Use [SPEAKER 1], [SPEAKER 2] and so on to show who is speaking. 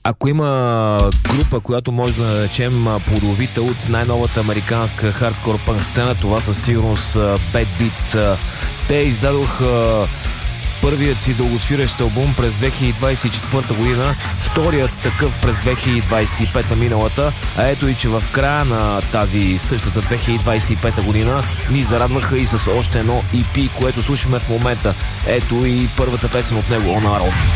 [SPEAKER 1] Ако има група, която може да наречем плодовита от най-новата американска хардкор пънк сцена, това със сигурност Bad Beat. Те издадоха първият си дългосвирещ албум през 2024 година, вторият такъв през 2025 миналата, а ето и че в края на тази същата 2025 година ни зарадваха и с още едно EP, което слушаме в момента. Ето и първата песен от него, On Our Own.